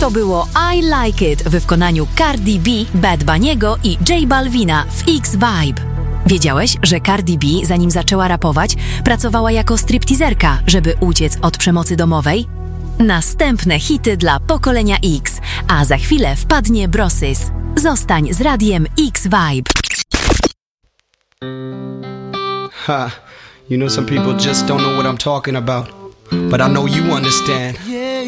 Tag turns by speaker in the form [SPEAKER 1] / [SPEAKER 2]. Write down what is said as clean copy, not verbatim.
[SPEAKER 1] To było I Like It w wykonaniu Cardi B, Bad Bunny'ego i J Balvina w X-Vibe. Wiedziałeś, że Cardi B, zanim zaczęła rapować, pracowała jako stripteaserka, żeby uciec od przemocy domowej? Następne hity dla pokolenia X, a za chwilę wpadnie Brosys. Zostań z radiem X-Vibe.
[SPEAKER 2] Ha, you know some people just don't know what I'm talking about, but I know you understand.